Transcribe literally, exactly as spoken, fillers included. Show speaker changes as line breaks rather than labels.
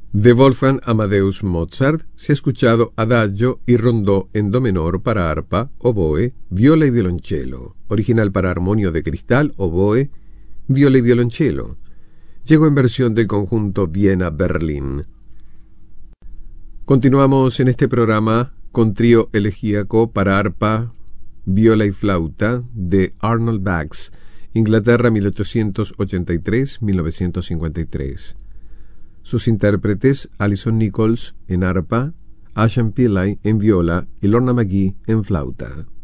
De Wolfgang Amadeus Mozart se ha escuchado Adagio y Rondó en do menor para arpa, oboe, viola y violonchelo, original para armonio de cristal, oboe, viola y violonchelo. Llegó en versión del conjunto Viena-Berlín. Continuamos en este programa con trío elegíaco para arpa, viola y flauta de Arnold Bax, Inglaterra mil ochocientos ochenta y tres a mil novecientos cincuenta y tres. Sus intérpretes Alison Nichols en arpa, Ashan Pillay en viola y Lorna McGee en flauta.